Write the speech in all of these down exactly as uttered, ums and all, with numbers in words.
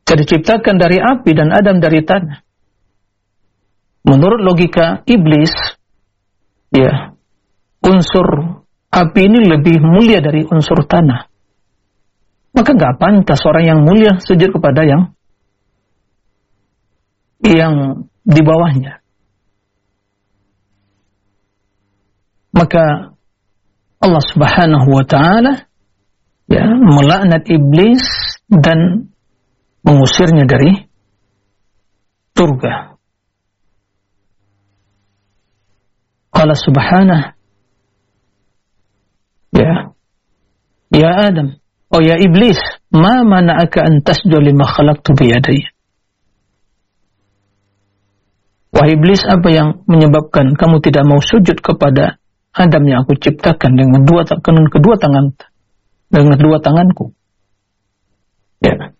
Saya diciptakan dari api dan Adam dari tanah. Menurut logika iblis, ya, unsur api ini lebih mulia dari unsur tanah. Maka nggak pantas orang yang mulia sujud kepada yang yang di bawahnya. Maka Allah Subhanahu wa taala ya melaknat iblis dan mengusirnya dari surga. Qala subhanahu ya ya Adam, oh ya iblis, ma mana'aka an tasjuda lima khalaqtu bi yadayya. Wahai iblis, apa yang menyebabkan kamu tidak mau sujud kepada Adam yang aku ciptakan dengan dua tangan, kedua tangan, dengan dua tanganku? Ya.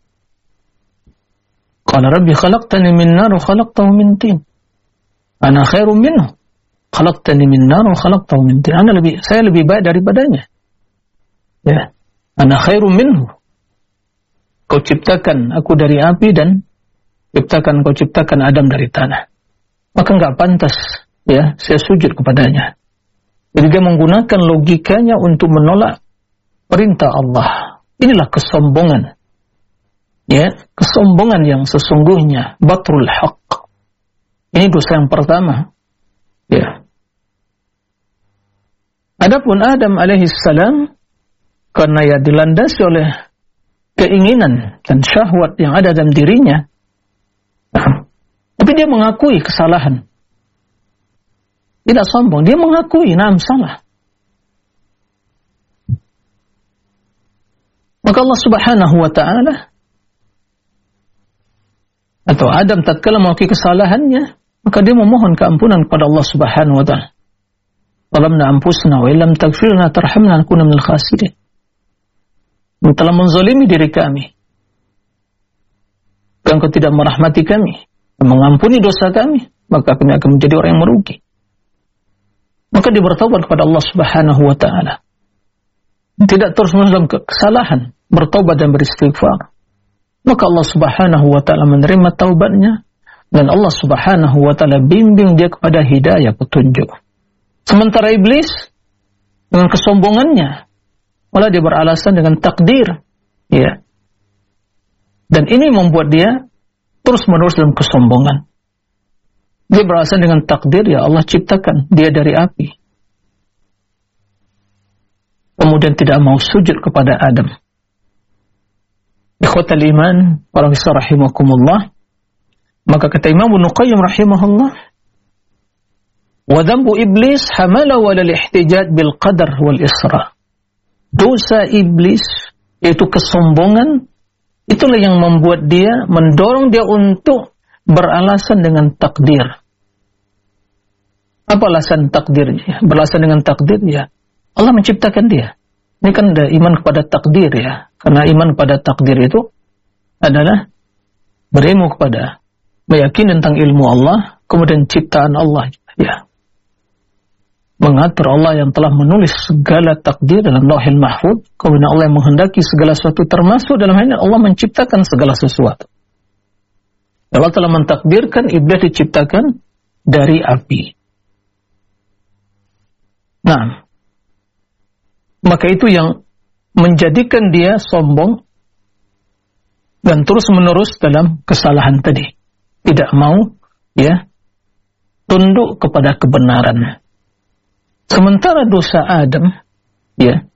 Qala rabbi khalaqtani min nar wa khalaqtahu min tin. Ana khairum minhu. Khalaqtani min nar wa khalaqtahu min tin. Ana lebih saya lebih baik daripadanya. Ya. Ana khairum minhu. Kau ciptakan aku dari api dan ciptakan kau ciptakan Adam dari tanah. Maka enggak pantas ya saya sujud kepadanya. Jadi dia menggunakan logikanya untuk menolak perintah Allah. Inilah kesombongan. Ya, kesombongan yang sesungguhnya, batrul haqq. Ini dosa yang pertama. Ya. Adapun Adam alaihissalam, karena ya dilandasi oleh keinginan dan syahwat yang ada dalam dirinya, nah, tapi dia mengakui kesalahan. Tidak sombong, dia mengakui, nah salah. Maka Allah Subhanahu wa taala atau Adam tatkala mengakui kesalahannya, maka dia memohon keampunan kepada Allah Subhanahu wa taala. Zalamna anfusana wa illam taghfir lana tarhamna nakuna minal khasirin. Engkau telah menzalimi diri kami. Engkau tidak merahmati kami, mengampuni dosa kami, maka kami akan menjadi orang yang merugi. Maka dia bertaubat kepada Allah Subhanahu wa taala. Tidak terus-menerus dalam kesalahan, bertaubat dan beristighfar. Maka Allah Subhanahu wa taala menerima taubatnya dan Allah Subhanahu wa taala bimbing dia kepada hidayah petunjuk. Sementara iblis dengan kesombongannya malah dia beralasan dengan takdir, ya. Dan ini membuat dia terus-menerus dalam kesombongan. Dia beralasan dengan takdir, ya Allah ciptakan dia dari api. Kemudian tidak mau sujud kepada Adam. Ikhwatal iman, para misal rahimakumullah. Maka kata Imam Ibnu Qayyim rahimahullah, wa dhanbu iblis hamala wala al-ihtijaj bil qadar wal isra. Dosa iblis, yaitu kesombongan, itulah yang membuat dia, mendorong dia untuk beralasan dengan takdir. Apa alasan takdirnya? Beralasan dengan takdir, ya Allah menciptakan dia. Ini kan ada iman kepada takdir, ya. Karena iman kepada takdir itu adalah berilmu kepada, meyakini tentang ilmu Allah, kemudian ciptaan Allah, ya. Mengatur Allah yang telah menulis segala takdir dalam Lauhil Mahfuz, kemudian Allah yang menghendaki segala sesuatu, termasuk dalam hal ini Allah menciptakan segala sesuatu. Allah telah mentakdirkan iblis diciptakan dari api. Nah, maka itu yang menjadikan dia sombong dan terus-menerus dalam kesalahan tadi. Tidak mau, ya, tunduk kepada kebenaran. Sementara dosa Adam, ya,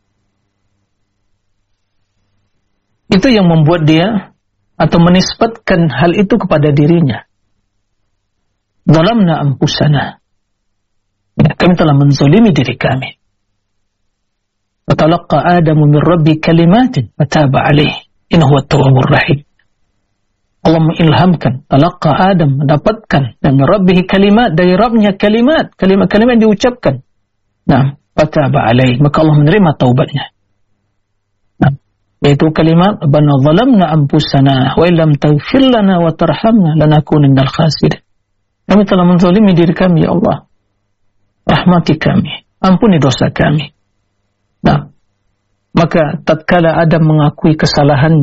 itu yang membuat dia atau menisbatkan hal itu kepada dirinya. Zalamna anfusana. Ya, kami telah menzalimi diri kami. Fatalaqqa Adamu min Rabbi kalimatin fataba alaihi innahu at-tawwabur rahim. Allah mengilhamkan, talaqqa Adam, mendapatkan dari Rabbih kalimat, dari Rabbnya kalimat, kalimat-kalimat yang diucapkan. Nah, fataba alaihi, maka Allah menerima taubatnya. Nah, yaitu kalimat rabbana zalamna anfusana wa illam taghfir lana wa tarhamna lanakunanna minal khasirin. Kami telah menzalimi diri kami, ya Allah. Rahmati kami, ampuni dosa kami. Nah, maka tatkala Adam mengakui kesalahan